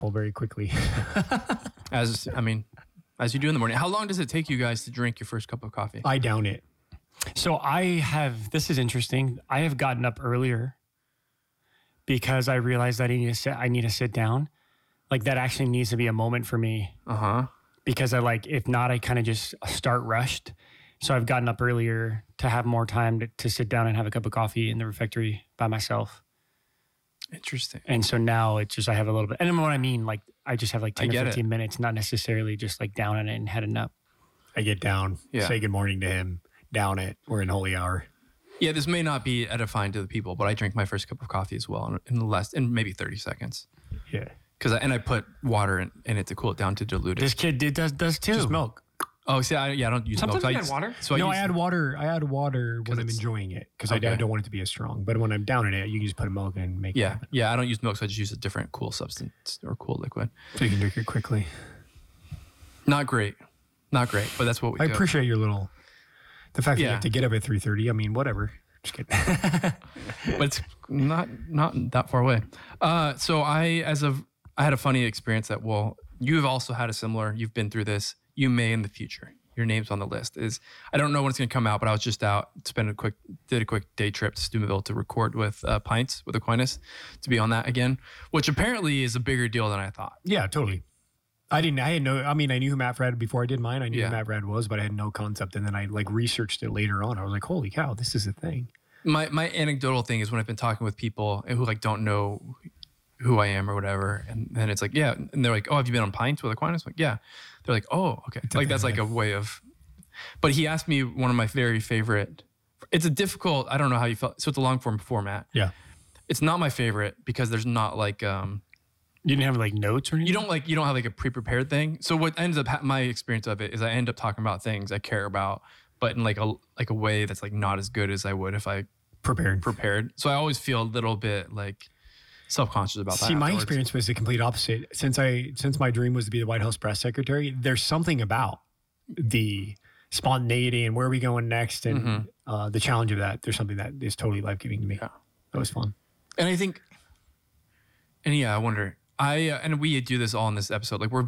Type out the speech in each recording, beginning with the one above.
very quickly. As you do in the morning. How long does it take you guys to drink your first cup of coffee? I down it. So this is interesting. I have gotten up earlier because I realized I need to sit down. Like that actually needs to be a moment for me. Because if not, I kind of just start rushed. So I've gotten up earlier to have more time to sit down and have a cup of coffee in the refectory by myself. Interesting. And so now it's just, I have a little bit, and what I mean, like I just have like 10 to 15 minutes, not necessarily just like down on it and heading up. I get down, say good morning to him, down it. We're in holy hour. Yeah, this may not be edifying to the people, but I drink my first cup of coffee as well in maybe 30 seconds. Yeah. I put water in it to cool it down to dilute it. This kid does too. Just milk. Oh, see, I don't use Sometimes milk. you add water? I add water. I add water when I'm enjoying it because I don't want it to be as strong. But when I'm down in it, you can just put a milk in and make it happen. Yeah, I don't use milk, so I just use a different cool substance or cool liquid. So you can drink it quickly. Not great, but that's what we do. I appreciate the fact that you have to get up at 3:30. I mean, whatever. Just kidding. But it's not that far away. So I had a funny experience that, you've also had you've been through this. You may in the future. Your name's on the list. I don't know when it's going to come out, but I was just out, did a quick day trip to Steubenville to record with Pints with Aquinas to be on that again, which apparently is a bigger deal than I thought. Yeah, totally. I knew who Matt Fradd before I did mine. I knew who Matt Fradd was, but I had no concept. And then I researched it later on. I was like, holy cow, this is a thing. My anecdotal thing is when I've been talking with people who don't know who I am or whatever. And then it's like, yeah. And they're like, oh, have you been on Pints with Aquinas? I'm like, yeah. They're like, oh, okay. Like that's like a way of, but he asked me one of my very favorite, it's a difficult, I don't know how you felt. So it's a long form format. Yeah. It's not my favorite because there's not like, you didn't have like notes or anything? You don't have like a pre-prepared thing. So what ends up, my experience of it is I end up talking about things I care about, but in like a way that's like not as good as I would if I prepared. So I always feel a little bit like self-conscious about that. See, my experience was the complete opposite. Since my dream was to be the White House press secretary, there's something about the spontaneity and where are we going next and the challenge of that. There's something that is totally life-giving to me. Yeah. That was fun. And I think, I wonder, and we do this all in this episode. Like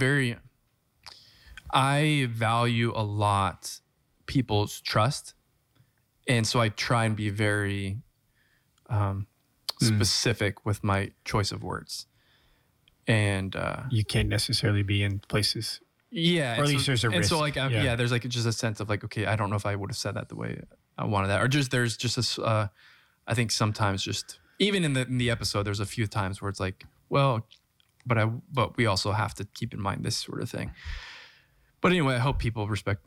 I value a lot people's trust. And so I try and be very, specific with my choice of words. And you can't necessarily be in places. Yeah. Or at least there's a risk. And so there's like just a sense of like, okay, I don't know if I would have said that the way I wanted that. Or there's just this, I think sometimes just, even in the episode, there's a few times where it's like, well, but we also have to keep in mind this sort of thing. But anyway, I hope people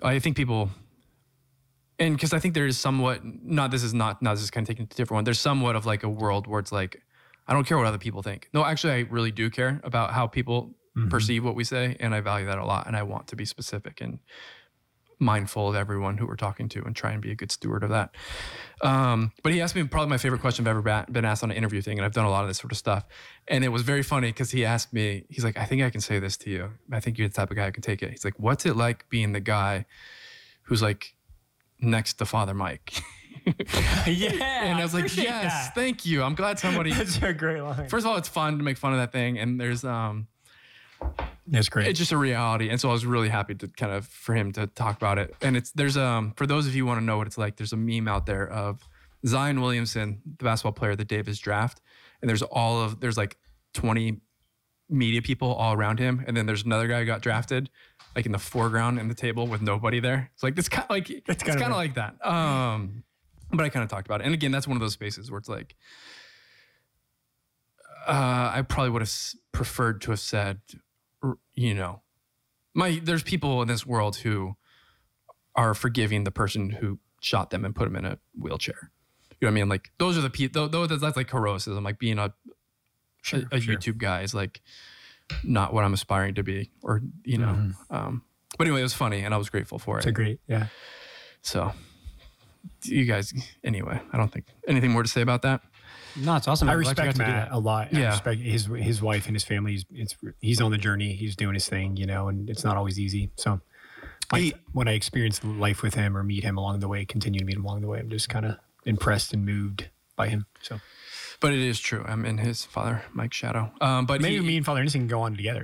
and because I think there is somewhat, this is kind of taking it to a different one. There's somewhat of like a world where it's like, I don't care what other people think. No, actually, I really do care about how people perceive what we say. And I value that a lot. And I want to be specific and mindful of everyone who we're talking to and try and be a good steward of that. But he asked me probably my favorite question I've ever been asked on an interview thing. And I've done a lot of this sort of stuff. And it was very funny because he asked me, he's like, I think I can say this to you. I think you're the type of guy who can take it. He's like, what's it like being the guy who's like, next to Father Mike? Yeah. And I was like, yes, thank you. I'm glad somebody. That's a great line. First of all, it's fun to make fun of that thing. And there's, that's great. It's just a reality. And so I was really happy to for him to talk about it. And there's for those of you who want to know what it's like, there's a meme out there of Zion Williamson, the basketball player, the Davis draft. And there's like 20 media people all around him. And then there's another guy who got drafted like in the foreground in the table with nobody there. It's like, it's kind of like that. But I kind of talked about it. And again, that's one of those spaces where it's like, I probably would have preferred to have said, there's people in this world who are forgiving the person who shot them and put them in a wheelchair. You know what I mean? Like those are the people, that's like heroism, like being a YouTube guy is like not what I'm aspiring to be, or, but anyway, it was funny and I was grateful for it. It's great. Yeah. So you guys, anyway, I don't think anything more to say about that. No, it's awesome. I respect Matt a lot. Yeah. I respect his wife and his family. He's on the journey. He's doing his thing, and it's not always easy. So when I experience life with him or meet him along the way, continue to meet him along the way, I'm just kind of impressed and moved by him. So, but it is true. I'm in his Father Mike's shadow. But maybe me and Father Anderson can go on together.